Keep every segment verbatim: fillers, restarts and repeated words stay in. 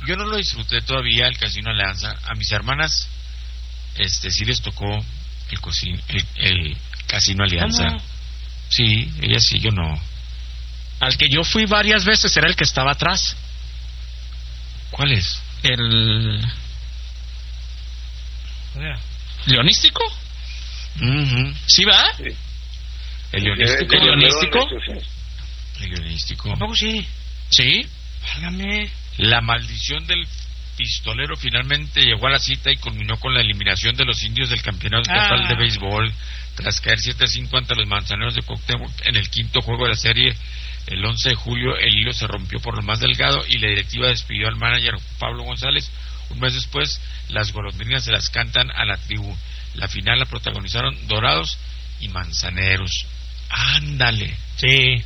yo no lo disfruté todavía el Casino Alianza. A mis hermanas este sí les tocó el, cocin, el, el Casino Alianza. ¿Cómo? Sí, ella sí, yo no. Al que yo fui varias veces era el que estaba atrás. ¿Cuál es? El O sea, Leonístico. Uh-huh. ¿Sí va? Sí. El Leonístico. ¿El Leonístico? El Leonístico. ¿tampoco sí? Sí. Válgame. La maldición del pistolero finalmente llegó a la cita y culminó con la eliminación de los indios del campeonato estatal Ah. de béisbol tras caer siete a cinco ante los manzaneros de Cuauhtémoc en el quinto juego de la serie. El once de julio el hilo se rompió por lo más delgado y la directiva despidió al manager Pablo González. Un mes después, las golondrinas se las cantan a la tribu. La final la protagonizaron Dorados y Manzaneros. Ándale. Sí.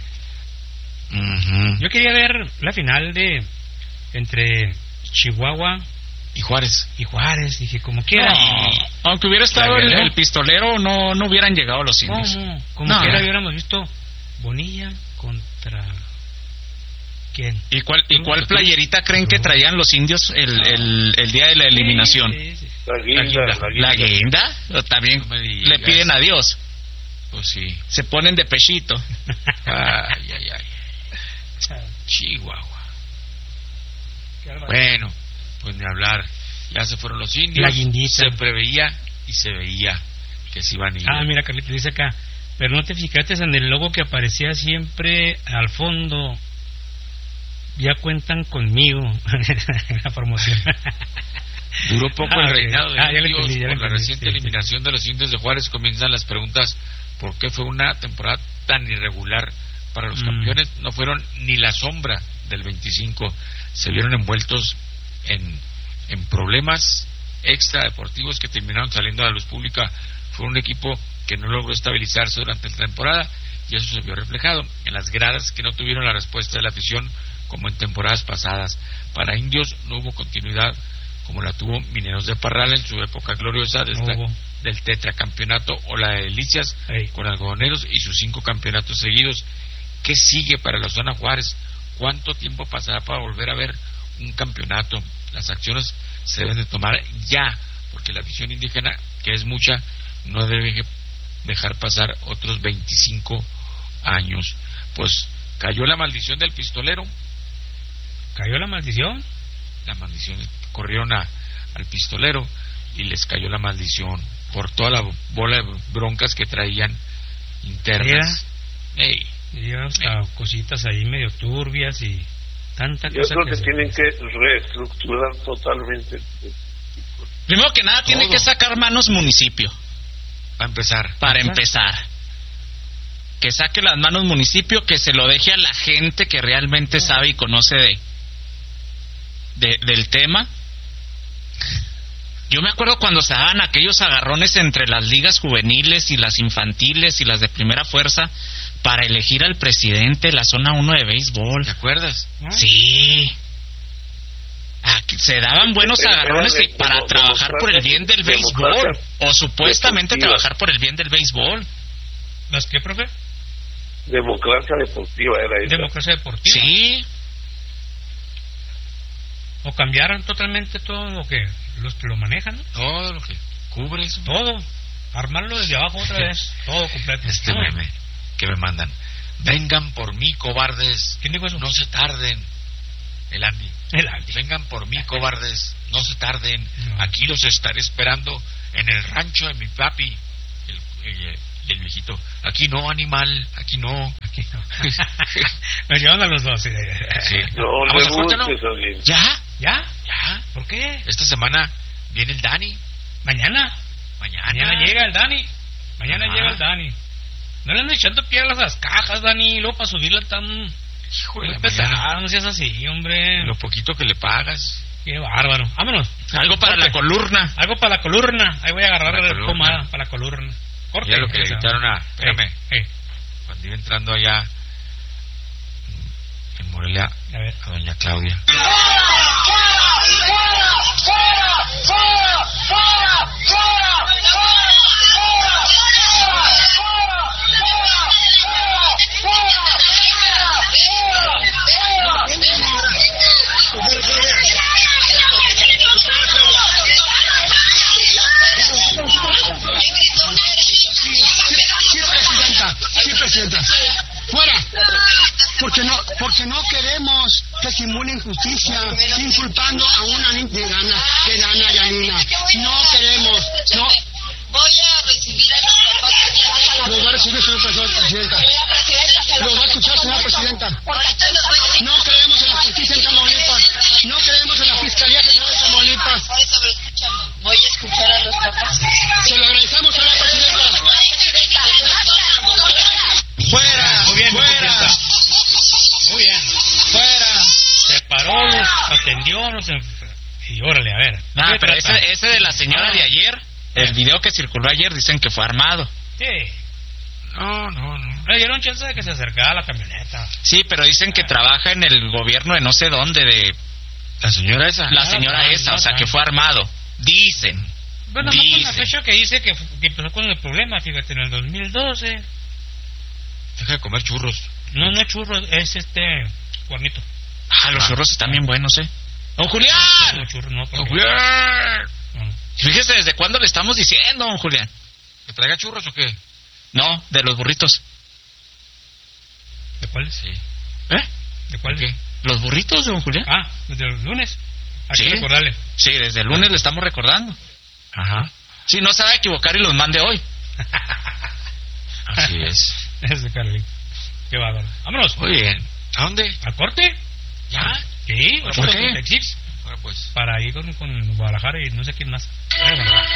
Uh-huh. Yo quería ver la final de entre Chihuahua Y Juárez. y Juárez. Dije, como quiera. No, aunque hubiera estado el, ¿no? el pistolero, no no hubieran llegado los indios. ¿Cómo? Como No, quiera no. hubiéramos visto Bonilla contra... ¿Quién? ¿Y cuál, y cuál playerita creen que traían los indios el, el, el día de la eliminación? Sí, sí, sí. La guinda, la ¿La guinda. guinda? ¿O también No me digas. le piden a Dios? Pues sí. Se ponen de pechito. Ay, ay, ay. Chihuahua. Qué barbaridad. Bueno, pues ni hablar. Ya se fueron los indios. La guindita. Se preveía y se veía que se iban a ir. Ah, mira, Carlito dice acá, pero no te fijaste en el logo que aparecía siempre al fondo. Ya cuentan conmigo en la promoción. Duró poco Ah, el ok. reinado de Ah, ya le indios. entendí, ya le Por la entendí, reciente sí, sí. eliminación de los indios de Juárez comienzan las preguntas: ¿por qué fue una temporada tan irregular para los Mm. campeones? No fueron ni la sombra del veinticinco. Se vieron envueltos en, en problemas extradeportivos que terminaron saliendo a la luz pública. Fue un equipo que no logró estabilizarse durante la temporada y eso se vio reflejado en las gradas que no tuvieron la respuesta de la afición como en temporadas pasadas. Para indios no hubo continuidad como la tuvo Mineros de Parral en su época gloriosa desde No hubo. del tetracampeonato o la de Delicias Ey. con Algodoneros y sus cinco campeonatos seguidos. ¿Qué sigue para la zona Juárez? ¿Cuánto tiempo pasará para volver a ver un campeonato? Las acciones se deben de tomar ya, porque la afición indígena, que es mucha, no debe dejar pasar otros veinticinco años. Pues cayó la maldición del pistolero. ¿Cayó la maldición? La maldición, corrieron a, al pistolero y les cayó la maldición por toda la bola de broncas que traían internas. Ey, Y hasta cositas ahí medio turbias y tanta Yo cosa creo que se- tienen que reestructurar totalmente. Primero que nada, tiene Todo. que sacar manos municipio, para empezar. para Ajá. empezar. Que saque las manos municipio, que se lo deje a la gente que realmente sabe y conoce de, de del tema. Yo me acuerdo cuando se daban aquellos agarrones entre las ligas juveniles y las infantiles y las de primera fuerza para elegir al presidente de la zona uno de béisbol. ¿Te acuerdas? ¿Ah? Sí. Aquí se daban buenos Era agarrones de- y para demo- trabajar por el bien del béisbol. democracia O supuestamente deportiva. trabajar por el bien del béisbol. ¿Las qué, profe? Democracia deportiva era esa. Democracia deportiva. Sí. O cambiaron totalmente todo lo que los que lo manejan, ¿no? Todo lo que cubre eso. Todo. Armarlo desde abajo otra vez. Todo completo. Este No. meme que me mandan: vengan por mí, cobardes, ¿Quién dijo eso? no se tarden. El Andy. El Andy. Vengan por mí, cobardes, no se tarden. No. Aquí los estaré esperando en el rancho de mi papi. El, el, el viejito: aquí no, animal, aquí no. Aquí no. Nos llevan a los dos. Sí. Sí. No Vamos le a corte, ¿no? busques a alguien. ¿Ya? ¿Ya? ¿Ya? ¿Por qué? Esta semana viene el Dani. Mañana. Mañana. Mañana llega el Dani. Mañana Ajá. llega el Dani. No le ando echando piedras a las cajas, Dani. Y luego para subirla tan Hijo de muy la pesada. mañana. No seas así, hombre. Lo poquito que le pagas. Qué bárbaro. Vámonos. Algo para la columna. Algo para la columna. Ahí voy a agarrar Para la la columna. pomada para la columna. Corte. Mira lo que le Esa. gritaron a... Espérame. Eh, eh. Cuando iba entrando allá en Morelia A ver. a doña Claudia. queremos que simulen justicia inculpando a una niña de Dana, de Dana Yanina. No queremos, no. Voy a recibir a los papás que ya Los va a recibir, señor presidenta. Los va a escuchar, señora presidenta. No creemos en la justicia en Tamaulipas. No creemos en la Fiscalía General de Tamaulipas. Por eso, pero escúchame. Voy a escuchar a los papás. Se lo agradecemos, señora presidenta. Fuera, muy bien, fuera. Muy bien, fuera. Se paró, los atendió, nos enf- y órale, a ver. Ah, pero ese, ese de la señora de ayer, el video que circuló ayer, dicen que fue armado. Sí. No, no, no. Le dieron chance de que se acercara a la camioneta. Sí, pero dicen que trabaja en el gobierno de no sé dónde, de La señora esa. la señora no, esa, no, o sea, no. que fue armado. Dicen. Bueno, más con la Dice. fecha que dice que, que empezó con el problema, fíjate, en el dos mil doce. Deja de comer churros. No, no es churro, es este cuernito. Ah, los churros están bien buenos, ¿eh? ¡Don No, Julián! churro no, ¡Oh, porque... Julián! No. Fíjese desde cuándo le estamos diciendo, don Julián. ¿Que traiga churros o qué? No, de los burritos. ¿De cuáles? Sí. ¿Eh? ¿De cuáles? ¿Qué? ¿Los burritos, don Julián? Ah, desde el lunes. Hay que Sí. recordarle. Sí, desde el lunes le estamos recordando. Ajá. Sí, no se va a equivocar y los mande hoy. Así es. Ese Carlito. Qué bárbaro. Vámonos. Muy bien. ¿A dónde? ¿Al corte? ¿Ya? Sí, ¿Por vamos qué? con Texix Bueno, pues. para ir con, con Guadalajara y no sé quién más. Ahí vamos.